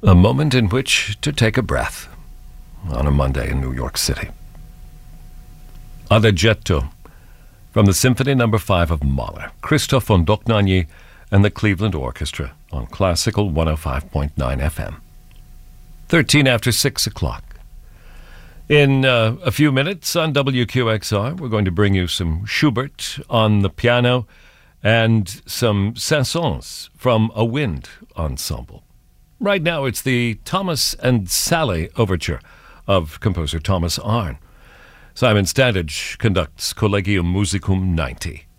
A moment in which to take a breath on a Monday in New York City. Adagietto from the Symphony No. 5 of Mahler, Christoph von Dohnanyi and the Cleveland Orchestra on Classical 105.9 FM. 13 after 6 o'clock. In a few minutes on WQXR, we're going to bring you some Schubert on the piano and some Saint-Saëns from a wind ensemble. Right now, it's the Thomas and Sally Overture of composer Thomas Arne. Simon Standage conducts Collegium Musicum 90.